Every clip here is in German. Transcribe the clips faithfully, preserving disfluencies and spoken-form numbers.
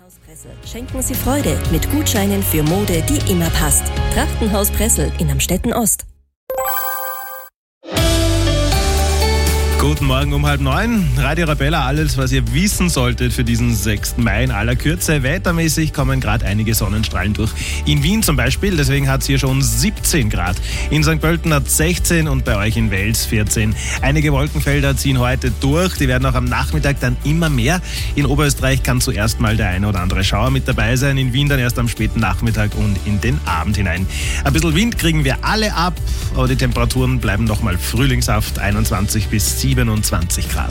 Trachtenhaus Pressel. Schenken Sie Freude mit Gutscheinen für Mode, die immer passt. Trachtenhaus Pressel in Amstetten Ost. Guten Morgen um halb neun. Radio Arabella, alles, was ihr wissen solltet für diesen sechsten Mai in aller Kürze. Wettermäßig kommen gerade einige Sonnenstrahlen durch. In Wien zum Beispiel, deswegen hat es hier schon siebzehn Grad. In Sankt Pölten hat es sechzehn und bei euch in Wels vierzehn. Einige Wolkenfelder ziehen heute durch, die werden auch am Nachmittag dann immer mehr. In Oberösterreich kann zuerst mal der eine oder andere Schauer mit dabei sein, in Wien dann erst am späten Nachmittag und in den Abend hinein. Ein bisschen Wind kriegen wir alle ab, aber die Temperaturen bleiben nochmal frühlingshaft, einundzwanzig bis siebenundzwanzig Grad.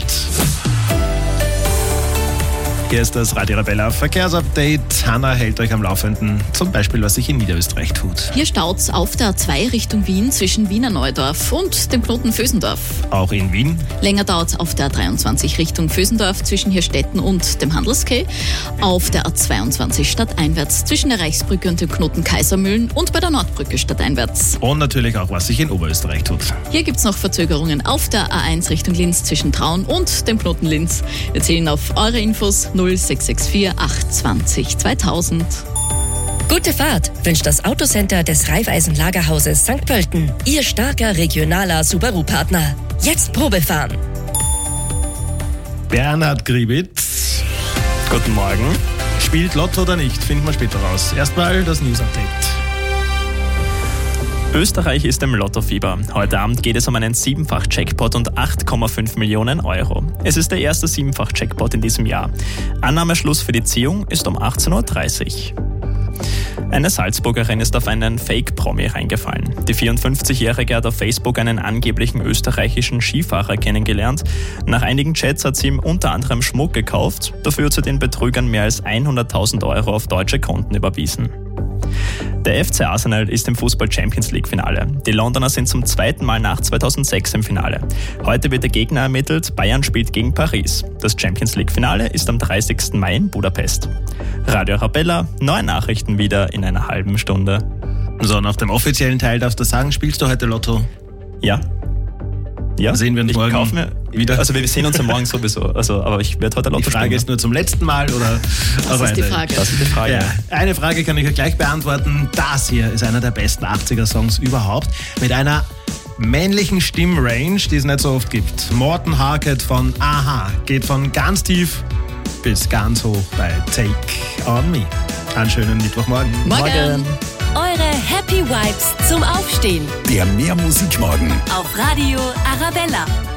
Hier ist das Radio Arabella Verkehrsupdate. Hanna hält euch am Laufenden, zum Beispiel was sich in Niederösterreich tut. Hier staut's auf der A zwei Richtung Wien zwischen Wiener Neudorf und dem Knoten Vösendorf. Auch in Wien. Länger dauert's auf der A dreiundzwanzig Richtung Vösendorf zwischen Hirstetten und dem Handelskeh. Auf der A zweiundzwanzig stadteinwärts zwischen der Reichsbrücke und dem Knoten Kaisermühlen und bei der Nordbrücke stadteinwärts. Und natürlich auch, was sich in Oberösterreich tut. Hier gibt's noch Verzögerungen auf der A eins Richtung Linz zwischen Traun und dem Knoten Linz. Wir zählen auf eure Infos null sechs sechs vier acht zwanzig zweitausend. Gute Fahrt wünscht das Autocenter des Raiffeisen-Lagerhauses Sankt Pölten. Ihr starker regionaler Subaru-Partner. Jetzt Probefahren. Bernhard Gribitz. Guten Morgen. Spielt Lotto oder nicht? Finden wir später raus. Erstmal das News-Update. Österreich ist im Lottofieber. Heute Abend geht es um einen Siebenfach-Jackpot und acht Komma fünf Millionen Euro. Es ist der erste Siebenfach-Jackpot in diesem Jahr. Annahmeschluss für die Ziehung ist um achtzehn Uhr dreißig. Eine Salzburgerin ist auf einen Fake-Promi reingefallen. Die vierundfünfzigjährige hat auf Facebook einen angeblichen österreichischen Skifahrer kennengelernt. Nach einigen Chats hat sie ihm unter anderem Schmuck gekauft. Dafür hat sie den Betrügern mehr als hunderttausend Euro auf deutsche Konten überwiesen. Der F C Arsenal ist im Fußball-Champions-League-Finale. Die Londoner sind zum zweiten Mal nach zweitausendsechs im Finale. Heute wird der Gegner ermittelt, Bayern spielt gegen Paris. Das Champions-League-Finale ist am dreißigsten Mai in Budapest. Radio Arabella, neue Nachrichten wieder in einer halben Stunde. So, nach dem offiziellen Teil darfst du sagen, spielst du heute Lotto? Ja. Ja, sehen wir uns ich morgen kaufe mir wieder. Also wir sehen uns ja morgen sowieso, also, aber ich werde heute Lotto spielen. Die Frage spielen. ist nur zum letzten Mal oder? Das ist die Frage. Das ist die Frage. Ja. Eine Frage kann ich euch gleich beantworten. Das hier ist einer der besten achtziger-Songs überhaupt mit einer männlichen Stimmrange, die es nicht so oft gibt. Morten Harket von Aha geht von ganz tief bis ganz hoch bei Take On Me. Einen schönen Mittwochmorgen. Morgen. Morgen. Eure Happy Vibes zum Aufstehen. Der Mehr Musikmorgen Auf Radio Arabella.